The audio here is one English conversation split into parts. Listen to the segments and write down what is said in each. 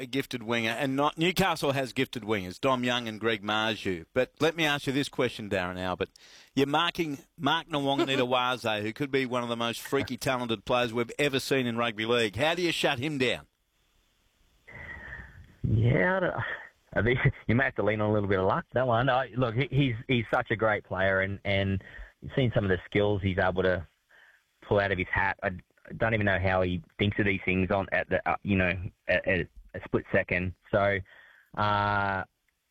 a gifted winger, and not Newcastle has gifted wingers, Dom Young and Greg Marju. But let me ask you this question, Darren Albert. You're marking Mark Nwanganita-Waze, who could be one of the most freaky talented players we've ever seen in rugby league. How do you shut him down? Yeah, I think you may have to lean on a little bit of luck. That one. Look, he's such a great player, and you've seen some of the skills he's able to pull out of his hat. I don't even know how he thinks of these things at a split second. So, and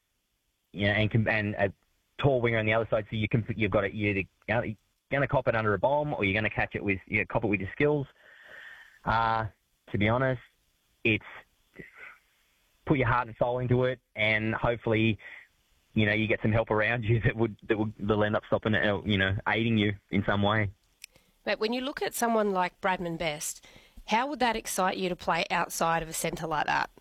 a tall winger on the other side. So you've got to you're going to cop it under a bomb, or you're going to catch it with cop it with your skills. To be honest, it's put your heart and soul into it, and hopefully, you get some help around you that'll end up stopping it, aiding you in some way. But when you look at someone like Bradman Best, how would that excite you to play outside of a centre like that?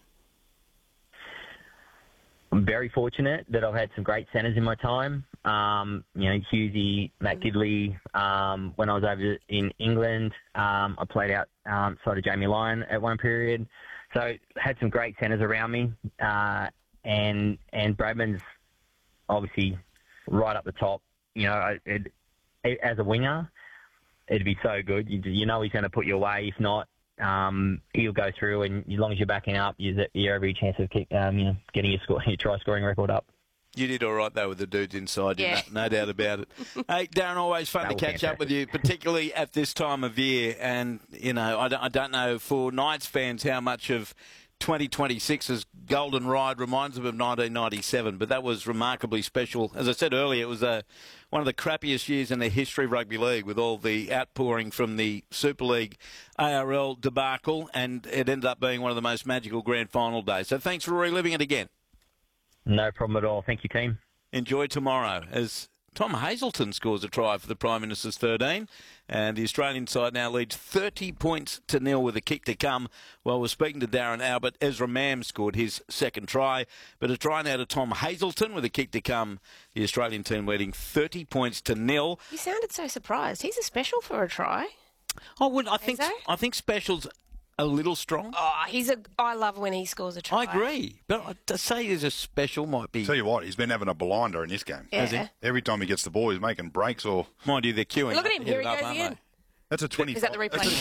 I'm very fortunate that I've had some great centres in my time. Hughesy, Matt Gidley. When I was over in England, I played outside of Jamie Lyon at one period. So had some great centres around me, and Bradman's obviously right up the top. As a winger, it'd be so good. He's going to put you away. If not, he'll go through, and as long as you're backing up, you're every chance of getting your try scoring record up. You did all right, though, with the dudes inside you, yeah. No doubt about it. Hey, Darren, always fun to catch up with you, particularly at this time of year. And, I don't know for Knights fans how much of 2026's golden ride reminds them of 1997, but that was remarkably special. As I said earlier, it was one of the crappiest years in the history of rugby league, with all the outpouring from the Super League ARL debacle, and it ended up being one of the most magical grand final days. So thanks for reliving it again. No problem at all. Thank you, team. Enjoy tomorrow as Tom Hazelton scores a try for the Prime Minister's 13, and the Australian side now leads 30 points to nil with a kick to come. While we're speaking to Darren Albert, Ezra Mam scored his second try, but a try now to Tom Hazelton with a kick to come. The Australian team leading 30 points to nil. You sounded so surprised. He's a special for a try. I think specials a little strong. I love when he scores a try. I agree, but to say he's a special might be. Tell you what, he's been having a blinder in this game. Yeah. Has he? Every time he gets the ball, he's making breaks or. Mind you, they're queuing. Look at him. Here he goes again. That's a 20. Is that the replay?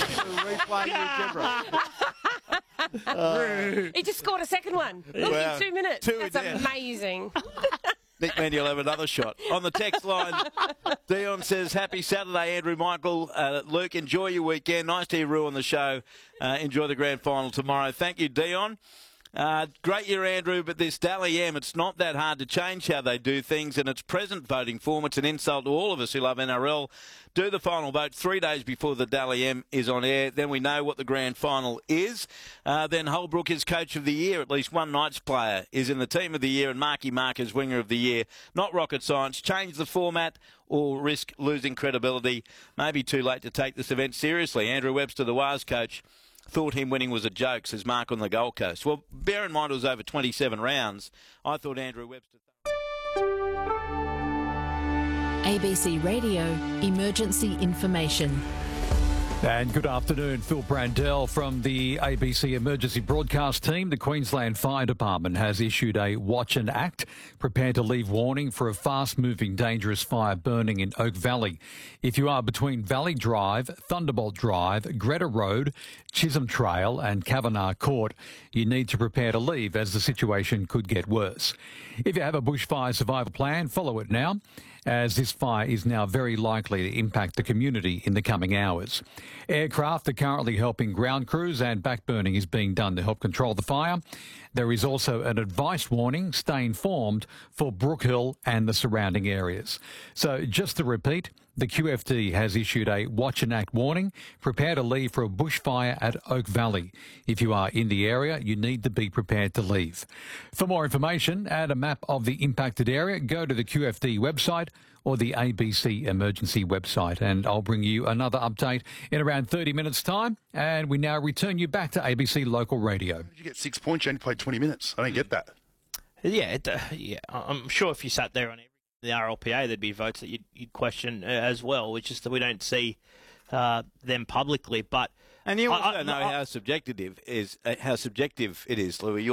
He just scored a second one. Look, in 2 minutes. That's amazing. Nick Mandy will have another shot. On the text line, Dion says, happy Saturday, Andrew, Michael. Luke, enjoy your weekend. Nice to hear Rue on the show. Enjoy the grand final tomorrow. Thank you, Dion. Great year, Andrew, but this Dally M, it's not that hard to change how they do things, and its present voting form. It's an insult to all of us who love NRL. Do the final vote 3 days before the Dally M is on air. Then we know what the grand final is. Then Holbrook is Coach of the Year. At least one Knights player is in the Team of the Year, and Marky Mark is Winger of the Year. Not rocket science. Change the format or risk losing credibility. Maybe too late to take this event seriously. Andrew Webster, the WAS coach, thought him winning was a joke, says Mark on the Gold Coast. Well, bear in mind it was over 27 rounds. I thought Andrew Webster... ABC Radio Emergency Information. And good afternoon, Phil Brandell from the ABC Emergency Broadcast team. The Queensland Fire Department has issued a watch and act, prepare to leave warning for a fast-moving dangerous fire burning in Oak Valley. If you are between Valley Drive, Thunderbolt Drive, Greta Road, Chisholm Trail and Kavanagh Court, you need to prepare to leave as the situation could get worse. If you have a bushfire survival plan, follow it now, as this fire is now very likely to impact the community in the coming hours. Aircraft are currently helping ground crews, and backburning is being done to help control the fire. There is also an advice warning, stay informed, for Brook Hill and the surrounding areas. So just to repeat, the QFD has issued a watch and act warning. Prepare to leave for a bushfire at Oak Valley. If you are in the area, you need to be prepared to leave. For more information and a map of the impacted area, go to the QFD website or the ABC Emergency website. And I'll bring you another update in around 30 minutes' time. And we now return you back to ABC Local Radio. How did you get 6 points? You only played 20 minutes. I don't get that. Yeah, I'm sure if you sat there on the RLPA, there'd be votes that you'd question as well, which is that we don't see them publicly. But and you also know how subjective it is, Louis.